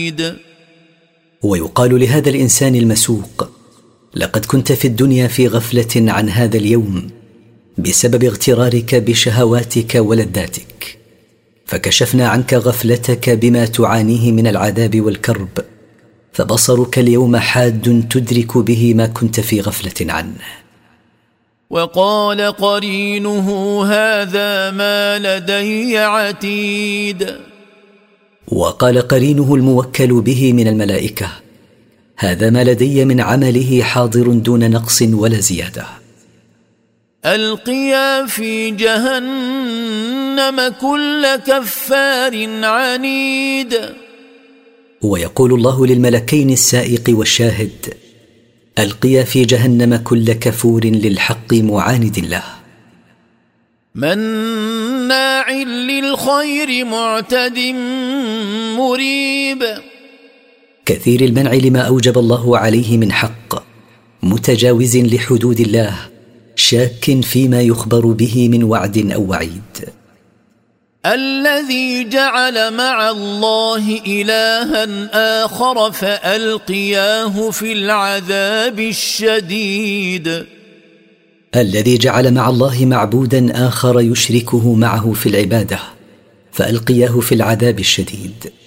ويقال لهذا الإنسان المسوق: لقد كنت في الدنيا في غفلة عن هذا اليوم بسبب اغترارك بشهواتك ولذاتك، فكشفنا عنك غفلتك بما تعانيه من العذاب والكرب، فبصرك اليوم حاد تدرك به ما كنت في غفلة عنه. وقال قرينه هذا ما لدي عتيد. وقال قرينه الموكل به من الملائكة: هذا ما لدي من عمله حاضر دون نقص ولا زيادة. ألقيا في جهنم كل كفار عنيد. ويقول الله للملكين السائق والشاهد: ألقيا في جهنم كل كفور للحق معاند له، مناع للخير معتد مريب. كثير المنع لما أوجب الله عليه من حق، متجاوز لحدود الله، شاك فيما يخبر به من وعد أو وعيد. الذي جعل مع الله إلها آخر فألقياه في العذاب الشديد. الذي جعل مع الله معبودا آخر يشركه معه في العبادة فألقياه في العذاب الشديد.